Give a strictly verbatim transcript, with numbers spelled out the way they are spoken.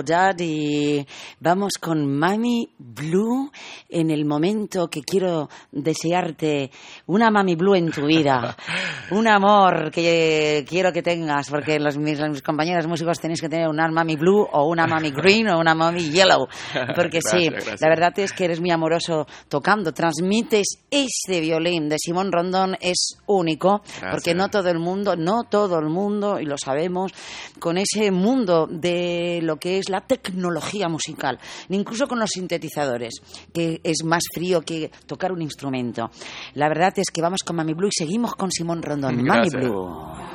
Hello, Daddy. Vamos con Mami Blue en el momento que quiero desearte una Mami Blue en tu vida. Un amor que quiero que tengas, porque los, mis, mis compañeros músicos tenéis que tener una Mami Blue o una Mami Green o una Mami Yellow. Porque Gracias, sí, gracias. la verdad es que eres muy amoroso tocando. Transmites este violín de Simón Rondón, es único, Gracias. porque no todo el mundo, no todo el mundo, y lo sabemos, con ese mundo de lo que es la tecnología musical, incluso con los sintetizadores, que es más frío que tocar un instrumento. La verdad es que vamos con Mami Blue y seguimos con Simón Rondón. Mami Gracias. Blue.